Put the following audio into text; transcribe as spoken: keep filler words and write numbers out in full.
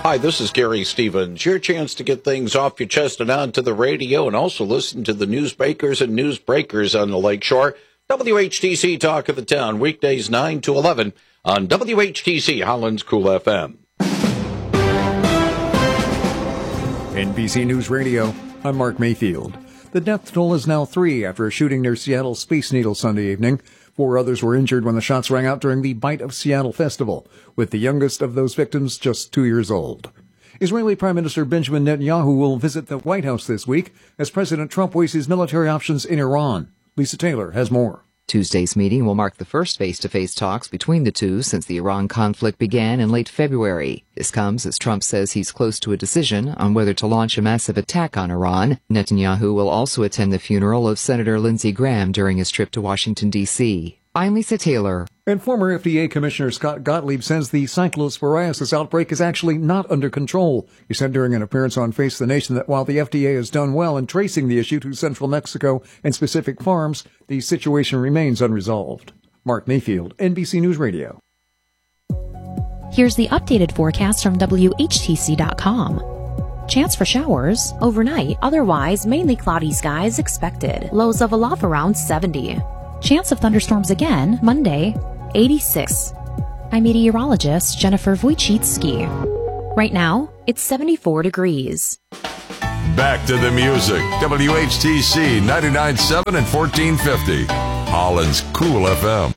Hi, this is Gary Stevens. Your chance to get things off your chest and onto the radio, and also listen to the newsmakers and newsbreakers on the Lakeshore. W H T C Talk of the Town, weekdays nine to eleven on W H T C Holland's Cool F M. N B C News Radio, I'm Mark Mayfield. The death toll is now three after a shooting near Seattle Space Needle Sunday evening. Four others were injured when the shots rang out during the Bite of Seattle festival, with the youngest of those victims just two years old. Israeli Prime Minister Benjamin Netanyahu will visit the White House this week as President Trump weighs his military options in Iran. Lisa Taylor has more. Tuesday's meeting will mark the first face-to-face talks between the two since the Iran conflict began in late February. This comes as Trump says he's close to a decision on whether to launch a massive attack on Iran. Netanyahu will also attend the funeral of Senator Lindsey Graham during his trip to Washington, D C I'm Lisa Taylor. And former F D A Commissioner Scott Gottlieb says the cyclosporiasis outbreak is actually not under control. He said during an appearance on Face the Nation that while the F D A has done well in tracing the issue to central Mexico and specific farms, the situation remains unresolved. Mark Mayfield, N B C News Radio. Here's the updated forecast from W H T C dot com. Chance for showers overnight, otherwise mainly cloudy skies expected. Lows of a love around seventy. Chance of thunderstorms again Monday, eighty-six. I'm meteorologist Jennifer Wojcicki. Right now, it's seventy-four degrees. Back to the music. W H T C ninety-nine point seven and fourteen fifty. Holland's Cool F M.